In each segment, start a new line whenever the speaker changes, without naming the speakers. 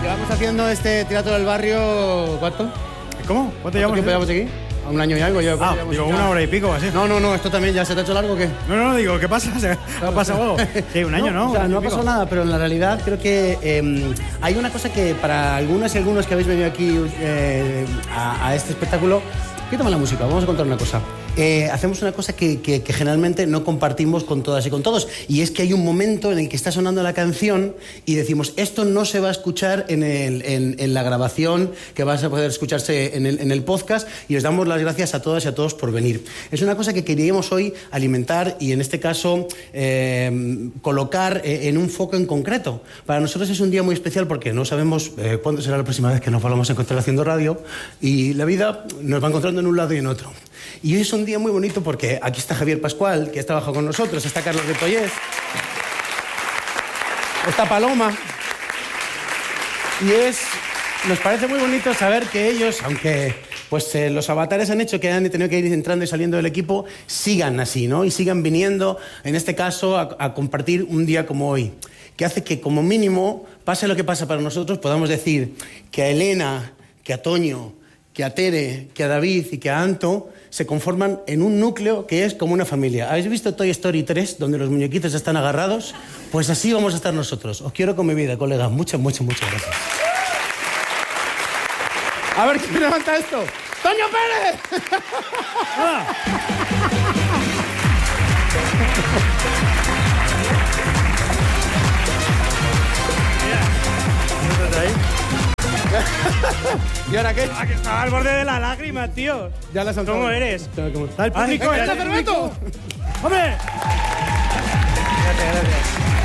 Llevamos haciendo este teatro del barrio, ¿cuánto?
¿Cómo? ¿Cuánto llevamos
aquí? ¿A un año y algo?
Digo, 1 hora y pico o así.
No, ¿esto también ya se te ha hecho largo o qué?
No, digo, ¿qué pasa? ¿Se ha pasado algo? Sí, un año, ¿no?
O sea, no ha pasado nada, pero en la realidad creo que hay una cosa que para algunas y algunos que habéis venido aquí a este espectáculo... Quítame la música, vamos a contar una cosa. Hacemos una cosa que generalmente no compartimos con todas y con todos, y es que hay un momento en el que está sonando la canción y decimos, esto no se va a escuchar en la grabación, que va a poder escucharse en el podcast, y os damos las gracias a todas y a todos por venir. Es una cosa que queríamos hoy alimentar y en este caso colocar en un foco en concreto. Para nosotros es un día muy especial porque no sabemos cuándo será la próxima vez que nos vamos a encontrar haciendo radio, y la vida nos va encontrando en un lado y en otro. Y hoy es un día muy bonito porque aquí está Javier Pascual, que ha trabajado con nosotros, está Carlos Ripollés, está Paloma, y nos parece muy bonito saber que ellos, aunque pues los avatares han hecho que han tenido que ir entrando y saliendo del equipo, sigan así, ¿no? Y sigan viniendo, en este caso, a compartir un día como hoy, que hace que, como mínimo, pase lo que pasa para nosotros, podamos decir que a Elena, que a Toño, que a Tere, que a David y que a Anto se conforman en un núcleo que es como una familia. ¿Habéis visto Toy Story 3, donde los muñequitos están agarrados? Pues así vamos a estar nosotros. Os quiero con mi vida, colegas. Muchas gracias. A ver, ¿quién levanta esto? ¡Toño Pérez! ¿Y ahora qué?
Que estaba al borde de la lágrima, tío.
Ya la has saltado.
¿Cómo eres?
¿Cómo?
Está el público.
¡Venga, te prometo!
¡Hombre! Gracias.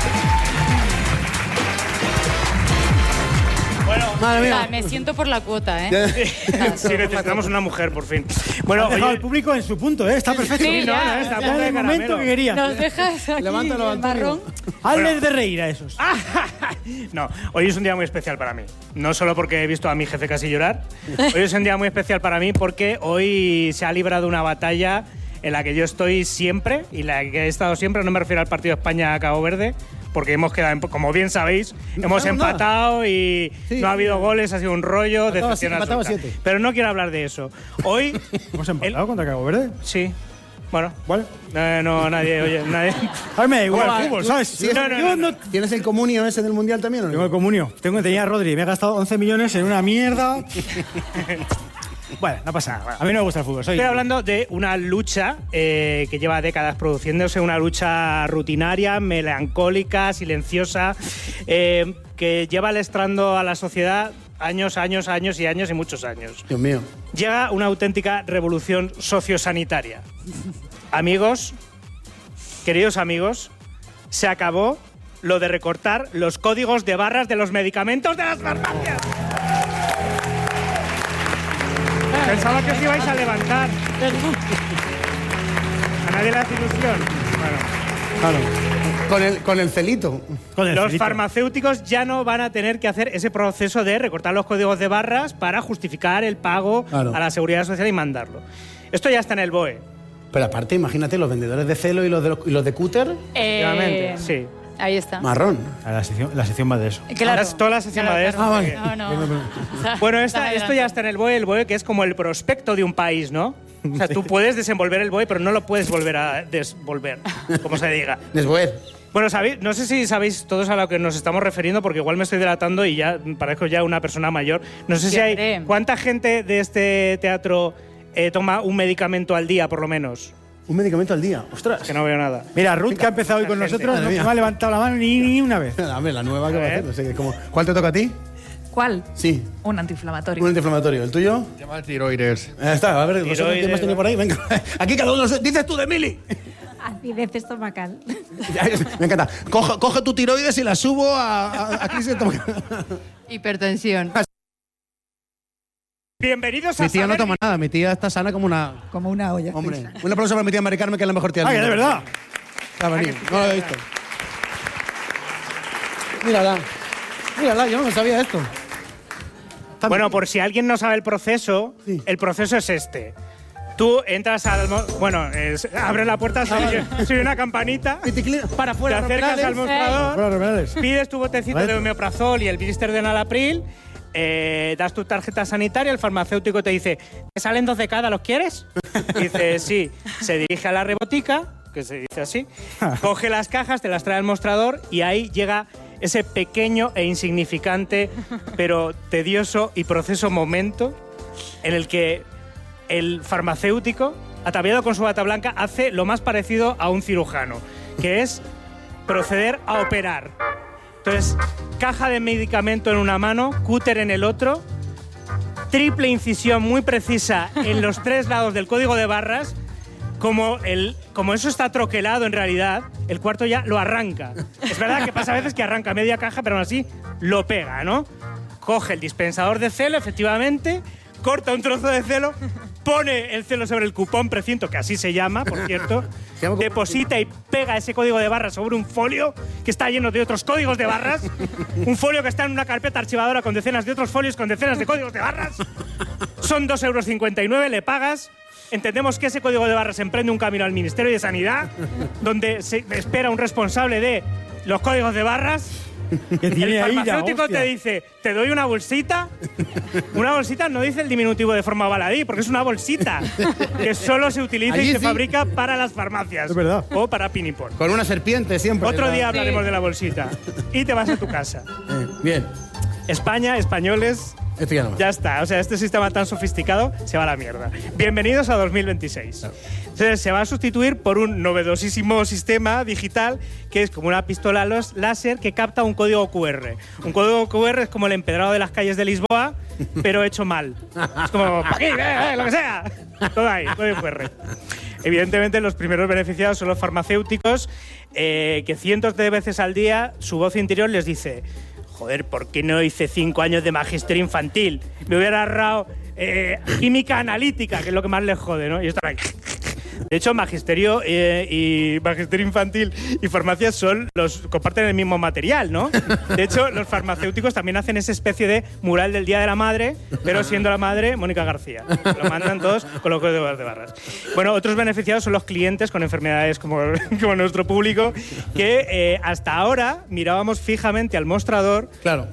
Bueno,
Madre mía.
O sea, me siento por la cuota, ¿eh?
sí, necesitamos una mujer, por fin. Bueno,
Has dejado
oye,
al público en su punto, ¿eh? Está perfecto.
Sí, ya,
está
ya.
a punto de
el momento
caramelo.
que querías.
Nos dejas aquí
Levántalo,
el
Antonio.
marrón.
Hazles de reír a esos.
No, hoy es un día muy especial para mí. No solo porque he visto a mi jefe casi llorar. Hoy es un día muy especial para mí porque hoy se ha librado una batalla en la que yo estoy siempre y la que he estado siempre. No me refiero al partido España-Cabo Verde, porque hemos quedado, como bien sabéis, hemos empatado y
Sí,
no ha habido goles, ha sido un rollo,
Empatado
decepción
empatado
absoluta.
7.
Pero no quiero hablar de eso. Hoy,
¿Hemos empatado contra Cabo Verde?
sí, bueno,
¿Vale?
no, nadie, oye, nadie.
A mí me da igual
¿Cómo va?
el fútbol,
¿Tú-
¿sabes?
sí,
Yo no
¿Tienes el comunio ese del Mundial también o
tengo
no?
el comunio. Tenía a Rodri. Me he gastado 11 millones en una mierda. Bueno, no pasa nada. A mí no me gusta el fútbol.
Estoy hablando de una lucha que lleva décadas produciéndose, una lucha rutinaria, melancólica, silenciosa, que lleva lastrando a la sociedad años y muchos años.
Dios mío.
Llega una auténtica revolución sociosanitaria. Amigos, queridos amigos, se acabó lo de recortar los códigos de barras de los medicamentos de las farmacias. Pensaba que os ibais a levantar. ¿A nadie le hace ilusión? Bueno.
Claro. Con el celito.
Los farmacéuticos ya no van a tener que hacer ese proceso de recortar los códigos de barras para justificar el pago
Claro.
a la Seguridad Social y mandarlo. Esto ya está en el BOE.
Pero aparte, imagínate, los vendedores de celo y los de cúter,
Efectivamente, sí.
Ahí está.
marrón.
La sección va de eso.
Claro.
Toda la sección va de eso.
Ah, vale.
No, no.
Bueno, esto ya está en el BOE que es como el prospecto de un país, ¿no? O sea, tú puedes desenvolver el BOE, pero no lo puedes volver a desvolver, como se diga.
Desboer.
Bueno, no sé si sabéis todos a lo que nos estamos refiriendo, porque igual me estoy delatando y ya parezco ya una persona mayor. No sé si hay...
Siempre.
¿Cuánta gente de este teatro toma un medicamento al día, por lo menos?
Un medicamento al día. Ostras.
Que no veo nada.
Mira, Ruth, que ha empezado hoy con
gente.
nosotros,
Madre
no
mía.
me ha levantado la mano ni una vez.
Dame la nueva que va a
A ver.
hacer. No sé, como, ¿cuál te toca a ti?
¿Cuál?
Sí.
Un antiinflamatorio.
Un antiinflamatorio. ¿El tuyo?
Se llama tiroides.
Ahí está. A ver, ¿vosotros
Tiroides,
quién más tenía por ahí? Venga. Aquí cada uno... Dices tú de Mili.
Acidez estomacal.
Me encanta. Coge tu tiroides y la subo a crisis estomacal.
Hipertensión.
Bienvenidos a
Mi tía no
Saber
toma nada. Mi tía está sana como una...
Como una olla.
Hombre. Un aplauso para mi tía Mari Carmen, que es la mejor tía del
¡Ay, de
mundo.
verdad!
Ha venido. No lo he visto. Mírala. Mírala, yo no sabía esto.
Bueno, por si alguien no sabe el proceso,
Sí.
el proceso es este. Tú entras al... abres la puerta, soy una campanita,
Para
te
afuera,
acercas al mostrador,
Fuera, Romerales.
pides tu botecito de omeprazol y el blister de Enalapril, das tu tarjeta sanitaria, el farmacéutico te dice, ¿te salen 2 de cada, los quieres? Dice, sí. Se dirige a la rebotica, que se dice así, coge las cajas, te las trae al mostrador y ahí llega ese pequeño e insignificante, pero tedioso y proceso momento en el que el farmacéutico, ataviado con su bata blanca, hace lo más parecido a un cirujano, que es proceder a operar. Entonces, caja de medicamento en una mano, cúter en el otro, triple incisión muy precisa en los 3 lados del código de barras. Como eso está troquelado en realidad, el cuarto ya lo arranca. Es verdad que pasa a veces que arranca media caja, pero aún así lo pega, ¿no? Coge el dispensador de celo, efectivamente, corta un trozo de celo, pone el celo sobre el cupón precinto, que así se llama, por cierto, deposita y pega ese código de barras sobre un folio que está lleno de otros códigos de barras, un folio que está en una carpeta archivadora con decenas de otros folios con decenas de códigos de barras. Son 2,59 €, le pagas. Entendemos que ese código de barras emprende un camino al Ministerio de Sanidad, donde se espera un responsable de los códigos de barras. El farmacéutico te dice, te doy una bolsita. Una bolsita no dice el diminutivo de forma baladí, porque es una bolsita que solo se utiliza
Allí
y se
sí.
fabrica para las farmacias.
Es verdad.
O para Pinipón.
Con una serpiente siempre.
Otro día
Sí.
hablaremos de la bolsita. Y te vas a tu casa.
Bien.
España, españoles...
Esto ya no va.
Ya está, o sea, este sistema tan sofisticado se va a la mierda. Bienvenidos a 2026. Entonces, se va a sustituir por un novedosísimo sistema digital que es como una pistola láser que capta un código QR. Un código QR es como el empedrado de las calles de Lisboa, pero hecho mal. Es como, ¡pa' aquí, lo que sea! Todo ahí, código QR. Evidentemente, los primeros beneficiados son los farmacéuticos, que cientos de veces al día su voz interior les dice: joder, ¿por qué no hice 5 años de magisterio infantil? Me hubiera ahorrado química analítica, que es lo que más les jode, ¿no? Y esto ahí. De hecho, magisterio y magisterio infantil y farmacia comparten el mismo material, ¿no? De hecho, los farmacéuticos también hacen esa especie de mural del Día de la Madre, pero siendo la madre Mónica García. Lo mandan todos con los códigos de barras. Bueno, otros beneficiados son los clientes con enfermedades como nuestro público, que hasta ahora mirábamos fijamente al mostrador.
Claro.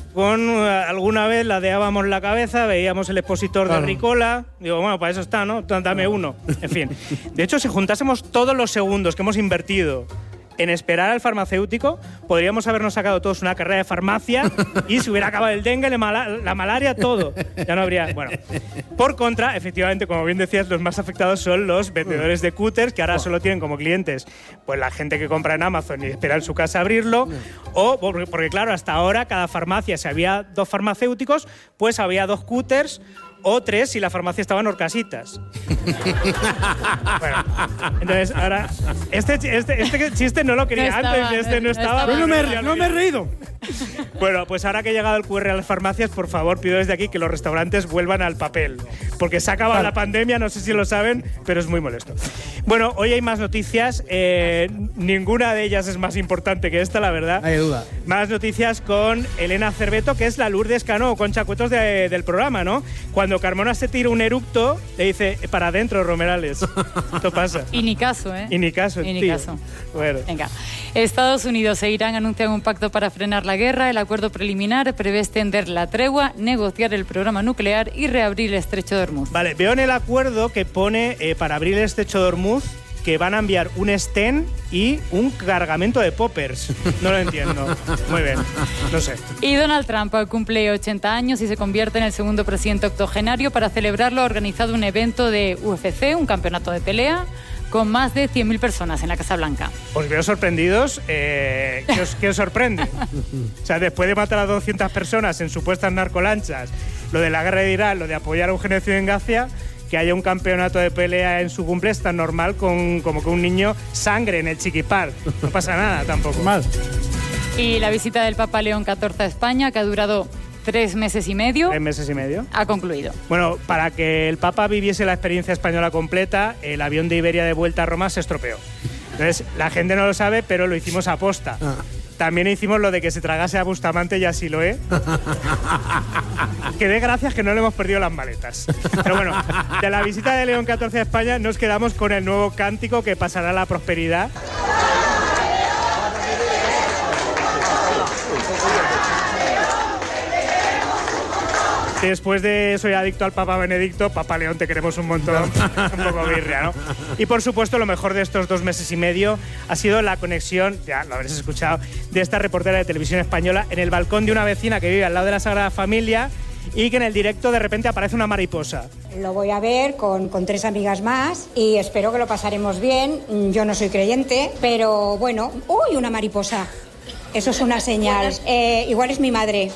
Alguna vez ladeábamos la cabeza, veíamos el expositor de Ricola. Digo, bueno, para eso está, ¿no? Dame uno. En fin. De hecho, si juntásemos todos los segundos que hemos invertido en esperar al farmacéutico, podríamos habernos sacado todos una carrera de farmacia y se hubiera acabado el dengue, la malaria, todo. Ya no habría... Bueno, por contra, efectivamente, como bien decías, los más afectados son los vendedores de cúters, que ahora solo tienen como clientes pues la gente que compra en Amazon y espera en su casa abrirlo, o porque claro, hasta ahora cada farmacia, si había 2 farmacéuticos, pues había 2 cúters, o 3 si la farmacia estaba en Horcasitas. Bueno, entonces ahora este chiste no lo quería antes, no estaba.
Pero no me he reído.
Bueno, pues ahora que ha llegado el QR a las farmacias, por favor, pido desde aquí que los restaurantes vuelvan al papel, porque se ha acabado la pandemia, no sé si lo saben, pero es muy molesto. Bueno, hoy hay más noticias, ninguna de ellas es más importante que esta, la verdad.
Hay duda.
Más noticias con Elena Cerveto, que es la Lourdes Cano, con Chacuetos del programa, ¿no? Cuando Carmona se tira un eructo, le dice, para adentro, Romerales. Esto pasa.
Y ni caso, ¿eh?
Y ni caso,
Y ni
tío.
caso.
Bueno.
Venga. Estados Unidos e Irán anuncian un pacto para frenar la guerra. El acuerdo preliminar prevé extender la tregua, negociar el programa nuclear y reabrir el estrecho de Hormuz.
Vale, veo en el acuerdo que pone para abrir el estrecho de Hormuz que van a enviar un Sten y un cargamento de poppers. No lo entiendo. Muy bien, no sé.
Y Donald Trump cumple 80 años y se convierte en el segundo presidente octogenario. Para celebrarlo ha organizado un evento de UFC, un campeonato de pelea, con más de 100.000 personas en la Casa Blanca.
Os veo sorprendidos. ¿Qué os sorprende? O sea, después de matar a 200 personas en supuestas narcolanchas, lo de la guerra de Irán, lo de apoyar a un genocidio en Gaza, que haya un campeonato de pelea en su cumple es tan normal como que un niño sangre en el chiquipar. No pasa nada tampoco.
Mal.
Y la visita del Papa León XIV a España, que ha durado 3 meses y medio,
3 meses y medio.
ha concluido.
Bueno, para que el Papa viviese la experiencia española completa, el avión de Iberia de vuelta a Roma se estropeó. Entonces, la gente no lo sabe, pero lo hicimos a posta. También hicimos lo de que se tragase a Bustamante y así lo que dé gracias que no le hemos perdido las maletas. Pero bueno, de la visita de León XIV a España nos quedamos con el nuevo cántico que pasará a la prosperidad. Después de Soy adicto al Papa Benedicto, Papa León, te queremos un montón, un poco birria, ¿no? Y por supuesto, lo mejor de estos 2 meses y medio ha sido la conexión, ya lo habréis escuchado, de esta reportera de Televisión Española en el balcón de una vecina que vive al lado de la Sagrada Familia y que en el directo de repente aparece una mariposa.
Lo voy a ver con 3 amigas más y espero que lo pasaremos bien. Yo no soy creyente, pero bueno, ¡uy, una mariposa! Eso es una señal. Igual es mi madre.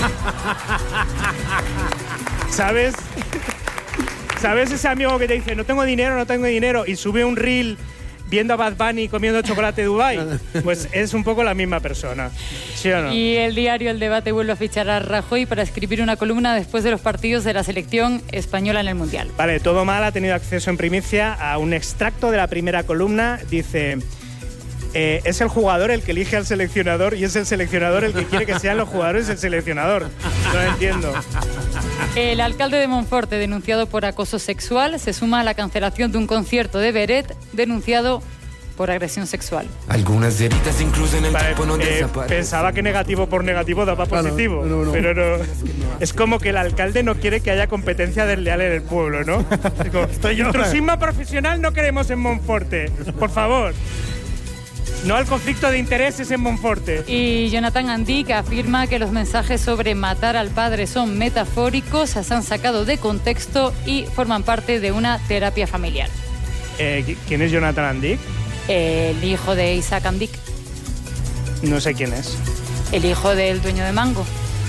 ¿Sabes ese amigo que te dice no tengo dinero y sube un reel viendo a Bad Bunny comiendo chocolate de Dubái? Pues es un poco la misma persona, ¿sí o no?
Y el diario El Debate vuelve a fichar a Rajoy para escribir una columna después de los partidos de la selección española en el Mundial.
Vale, Todo Mal ha tenido acceso en primicia a un extracto de la primera columna. Dice... es el jugador el que elige al seleccionador y es el seleccionador el que quiere que sean los jugadores el seleccionador. No lo entiendo.
El alcalde de Monforte, denunciado por acoso sexual, se suma a la cancelación de un concierto de Beret, denunciado por agresión sexual.
Algunas heridas incluso en el tiempo no
pensaba que negativo por negativo daba positivo, pero no. Es como que el alcalde no quiere que haya competencia desleal en el pueblo, ¿no? Es como, intrusismo profesional no queremos en Monforte, por favor. No al conflicto de intereses en Monforte.
Y Jonathan Andic afirma que los mensajes sobre matar al padre son metafóricos, se han sacado de contexto y forman parte de una terapia familiar.
¿Quién es Jonathan Andic?
El hijo de Isaac Andic.
No sé quién es.
El hijo del dueño de Mango.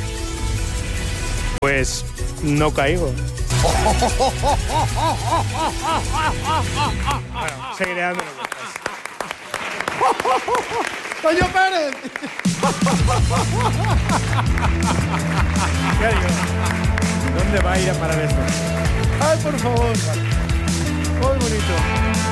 Pues no caigo. Bueno, seguiré dándole vueltas.
¡Toño Pérez!
¿Qué digo? ¿Dónde va a ir a parar esto?
¡Ay, por favor!
Muy bonito.